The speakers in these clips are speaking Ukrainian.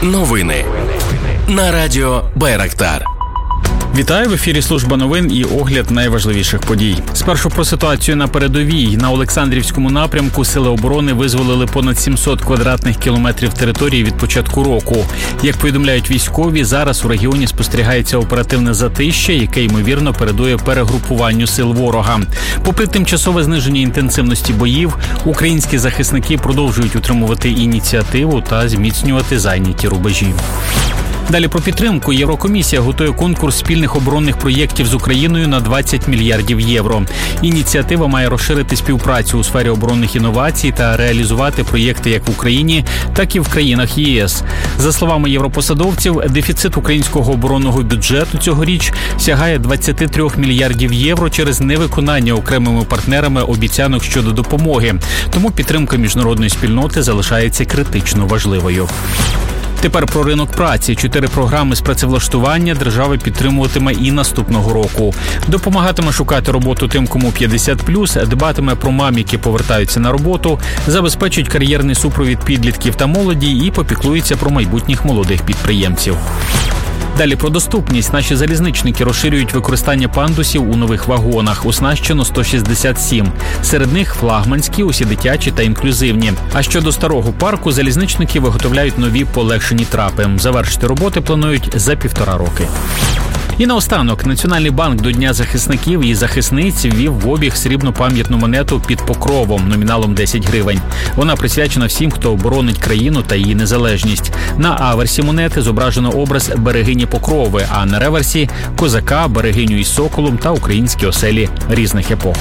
Новини на радіо Байрактар. Вітаю, в ефірі служба новин і огляд найважливіших подій. Спершу про ситуацію на передовій. На Олександрівському напрямку Сили оборони визволили понад 700 квадратних кілометрів території від початку року. Як повідомляють військові, зараз у регіоні спостерігається оперативне затища, яке, ймовірно, передує перегрупуванню сил ворога. Попри тимчасове зниження інтенсивності боїв, українські захисники продовжують утримувати ініціативу та зміцнювати зайняті рубежі. Далі про підтримку. Єврокомісія готує конкурс спільних оборонних проєктів з Україною на 20 мільярдів євро. Ініціатива має розширити співпрацю у сфері оборонних інновацій та реалізувати проєкти як в Україні, так і в країнах ЄС. За словами європосадовців, дефіцит українського оборонного бюджету цьогоріч сягає 23 мільярдів євро через невиконання окремими партнерами обіцянок щодо допомоги. Тому підтримка міжнародної спільноти залишається критично важливою. Тепер про ринок праці. 4 програми з працевлаштування держава підтримуватиме і наступного року. Допомагатиме шукати роботу тим, кому 50+, дбатиме про мам, які повертаються на роботу, забезпечить кар'єрний супровід підлітків та молоді і попіклується про майбутніх молодих підприємців. Далі про доступність. Наші залізничники розширюють використання пандусів у нових вагонах. Оснащено 167. Серед них флагманські, усі дитячі та інклюзивні. А щодо старого парку, залізничники виготовляють нові полегшені трапи. Завершити роботи планують за 1,5 роки. І наостанок, Національний банк до Дня захисників і захисниць ввів в обіг срібну пам'ятну монету під покровом номіналом 10 гривень. Вона присвячена всім, хто оборонить країну та її незалежність. На аверсі монети зображено образ берегині Покрови, а на реверсі – козака, берегиню із соколом та українські оселі різних епох.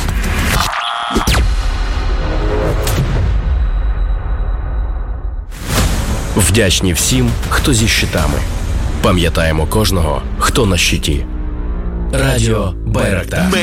Вдячні всім, хто зі щитами. Пам'ятаємо кожного, хто на щиті. Радіо Байрактар.